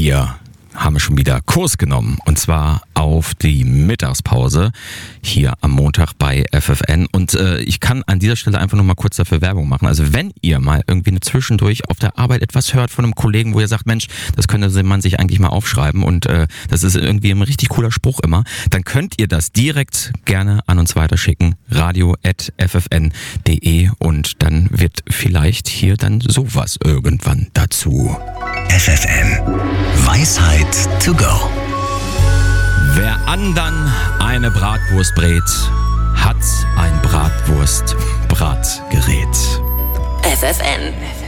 Wir haben schon wieder Kurs genommen und zwar auf die Mittagspause hier am Montag bei FFN und ich kann an dieser Stelle einfach nur mal kurz dafür Werbung machen. Also wenn ihr mal irgendwie zwischendurch auf der Arbeit etwas hört von einem Kollegen, wo ihr sagt, Mensch, das könnte man sich eigentlich mal aufschreiben und das ist irgendwie ein richtig cooler Spruch immer, dann könnt ihr das direkt gerne an uns weiterschicken, radio@ffn.de und dann wird vielleicht hier dann sowas irgendwann dazu. FFN. Weisheit to go. Wer andern eine Bratwurst brät, hat ein Bratwurst-Bratgerät. FFN.